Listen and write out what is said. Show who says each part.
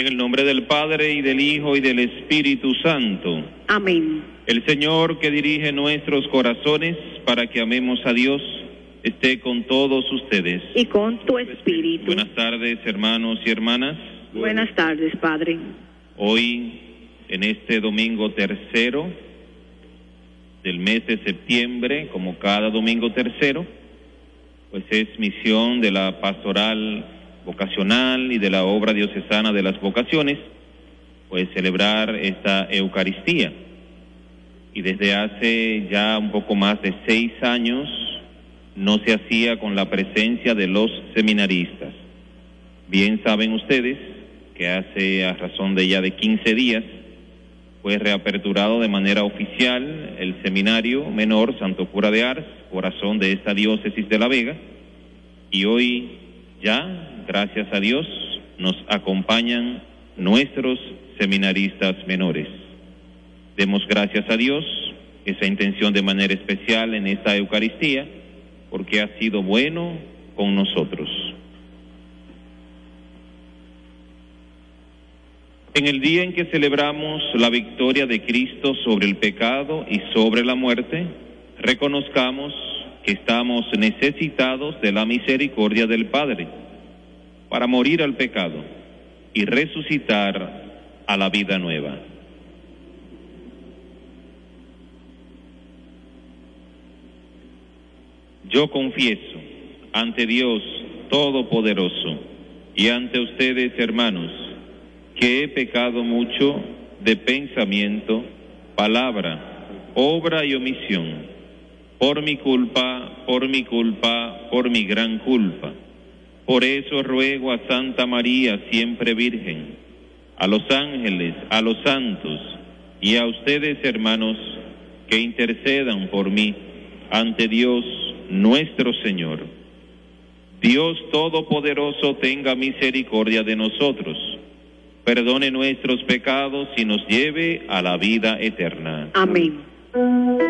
Speaker 1: En el nombre del Padre, y del Hijo, y del Espíritu Santo.
Speaker 2: Amén.
Speaker 1: El Señor que dirige nuestros corazones para que amemos a Dios, esté con todos ustedes.
Speaker 2: Y con tu espíritu.
Speaker 1: Buenas tardes, hermanos y hermanas.
Speaker 2: Buenas tardes, Padre.
Speaker 1: Hoy, en este domingo tercero del mes de septiembre, como cada domingo tercero, pues es misión de la pastoral vocacional y de la obra diocesana de las vocaciones, pues celebrar esta Eucaristía. Y desde hace ya un poco más de 6 años no se hacía con la presencia de los seminaristas. Bien saben ustedes que hace a razón de ya de 15 días fue reaperturado de manera oficial el Seminario Menor Santo Cura de Ars, corazón de esta diócesis de La Vega, y hoy ya, gracias a Dios, nos acompañan nuestros seminaristas menores. Demos gracias a Dios, esa intención de manera especial en esta Eucaristía, porque ha sido bueno con nosotros. En el día en que celebramos la victoria de Cristo sobre el pecado y sobre la muerte, reconozcamos que estamos necesitados de la misericordia del Padre para morir al pecado y resucitar a la vida nueva. Yo confieso ante Dios Todopoderoso y ante ustedes, hermanos, que he pecado mucho de pensamiento, palabra, obra y omisión, por mi culpa, por mi gran culpa. Por eso ruego a Santa María, siempre Virgen, a los ángeles, a los santos y a ustedes, hermanos, que intercedan por mí ante Dios nuestro Señor. Dios Todopoderoso tenga misericordia de nosotros, perdone nuestros pecados y nos lleve a la vida eterna.
Speaker 2: Amén.